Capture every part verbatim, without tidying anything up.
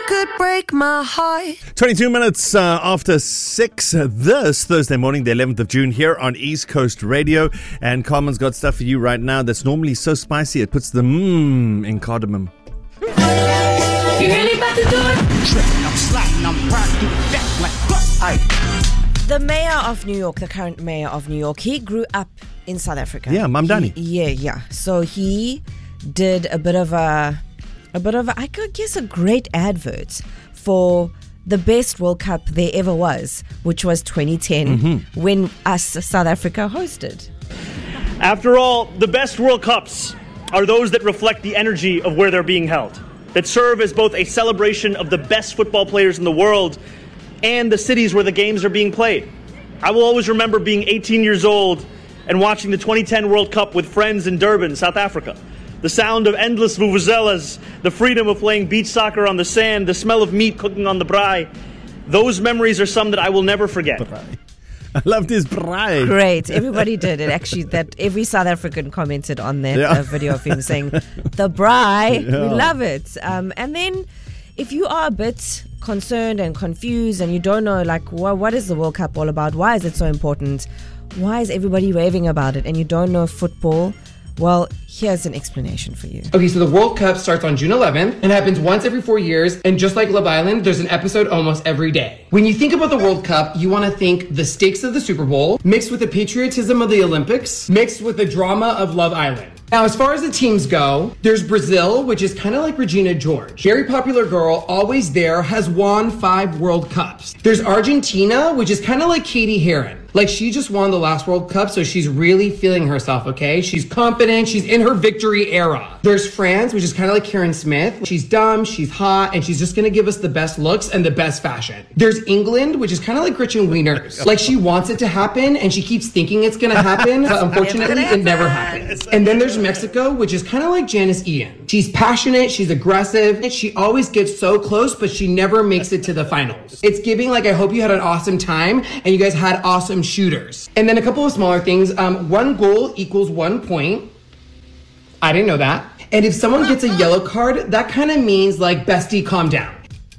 could break my heart. twenty-two minutes uh, after six uh, this Thursday morning, the eleventh of June, here on East Coast Radio. And Carmen's got stuff for you right now that's normally so spicy it puts the mmm in cardamom. You really about to do it? Tripping, I'm sliding, I'm riding through the deck like fuck. Aye. The mayor of New York, the current mayor of New York, he grew up in South Africa. Yeah, Mamdani. He- Yeah, yeah. So he did a bit of a, a bit of a, I could guess a great advert for the best World Cup there ever was, which was twenty ten, mm-hmm. when us South Africa hosted. After all, the best World Cups are those that reflect the energy of where they're being held, that serve as both a celebration of the best football players in the world and the cities where the games are being played. I will always remember being eighteen years old and watching the twenty ten World Cup with friends in Durban, South Africa. The sound of endless vuvuzelas, the freedom of playing beach soccer on the sand, the smell of meat cooking on the braai. Those memories are some that I will never forget. I loved his braai. Great. Everybody did it. Actually, that every South African commented on that Yeah. uh, video of him saying, the braai, Yeah. we love it. Um, and then if you are a bit concerned and confused and you don't know, like, wh- what is the World Cup all about? Why is it so important? Why is everybody raving about it? And you don't know football? Well, here's an explanation for you. Okay, so the World Cup starts on June eleventh and happens once every four years. And just like Love Island, there's an episode almost every day. When you think about the World Cup, you want to think the stakes of the Super Bowl, mixed with the patriotism of the Olympics, mixed with the drama of Love Island. Now, as far as the teams go, there's Brazil, which is kind of like Regina George. Very popular girl, always there, has won five World Cups. There's Argentina, which is kind of like Katie Heron. Like, she just won the last World Cup, so she's really feeling herself, okay? She's confident, she's in her victory era. There's France, which is kind of like Karen Smith. She's dumb, she's hot, and she's just gonna give us the best looks and the best fashion. There's England, which is kind of like Gretchen Wieners. Like, she wants it to happen, and she keeps thinking it's gonna happen, but unfortunately, it never happens. And then there's Mexico, which is kind of like Janice Ian. She's passionate, she's aggressive, and she always gets so close, but she never makes it to the finals. It's giving like, I hope you had an awesome time, and you guys had awesome shooters. And then a couple of smaller things. Um, one goal equals one point. I didn't know that. And if someone gets a yellow card, that kind of means like, bestie, calm down.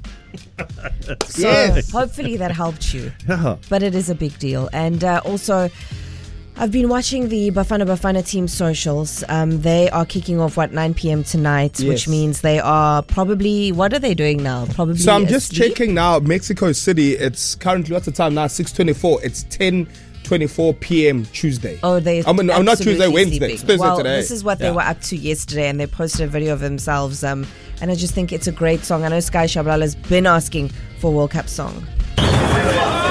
So Yes. hopefully that helped you. Yeah. But it is a big deal. And uh, also, I've been watching the Bafana Bafana team socials. Um, they are kicking off, what, nine p.m. tonight, Yes. which means they are probably, what are they doing now? Probably So I'm just asleep? checking now. Mexico City. It's currently, what's the time now? six twenty-four. It's ten twenty-four p.m. Tuesday. Oh, they I mean, I'm not Tuesday, absolutely Wednesday. sleeping. It's Thursday well, today. This is what they Yeah. were up to yesterday, and they posted a video of themselves. Um, and I just think it's a great song. I know Sky Shabalala has been asking for a World Cup song.